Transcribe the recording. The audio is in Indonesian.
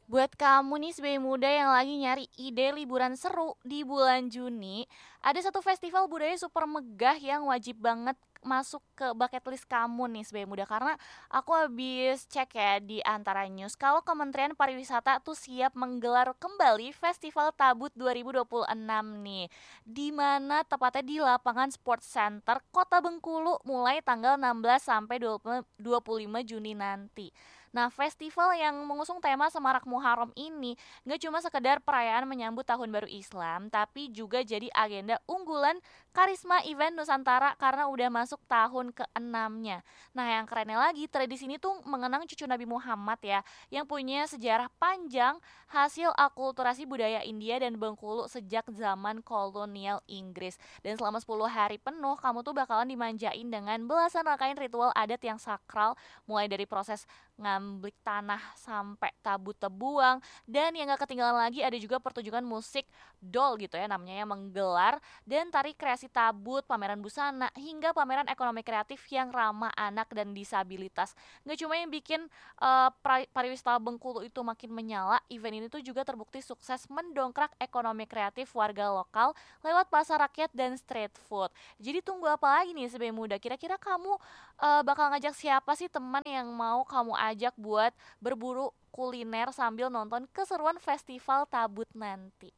Buat kamu nih sebagai muda yang lagi nyari ide liburan seru di bulan Juni, ada satu festival budaya super megah yang wajib banget masuk ke bucket list kamu nih sebagai muda karena aku habis cek ya di antara news kalau Kementerian Pariwisata tuh siap menggelar kembali Festival Tabut 2026 nih, di mana tepatnya di lapangan Sports Center Kota Bengkulu mulai tanggal 16 sampai 25 Juni nanti. Nah, festival yang mengusung tema Semarak Muharram ini nggak cuma sekedar perayaan menyambut Tahun Baru Islam, tapi juga jadi agenda unggulan Karisma Event Nusantara karena udah masuk tahun ke-6-nya. Nah, yang kerennya lagi, tradisi ini tuh mengenang cucu Nabi Muhammad ya, yang punya sejarah panjang hasil akulturasi budaya India dan Bengkulu sejak zaman kolonial Inggris. Dan selama 10 hari penuh, kamu tuh bakalan dimanjain dengan belasan rangkaian ritual adat yang sakral, mulai dari proses ngamblik tanah sampai tabut terbuang, dan yang gak ketinggalan lagi ada juga pertunjukan musik doll gitu ya namanya yang menggelar, dan tari kreasi tabut, pameran busana hingga pameran ekonomi kreatif yang ramah anak dan disabilitas. Gak cuma yang bikin pariwisata Bengkulu itu makin menyala, event ini tuh juga terbukti sukses mendongkrak ekonomi kreatif warga lokal lewat pasar rakyat dan street food. Jadi tunggu apa lagi nih sebagai muda? Kira-kira kamu bakal ngajak siapa sih teman yang mau kamu ajak buat berburu kuliner sambil nonton keseruan festival Tabut nanti?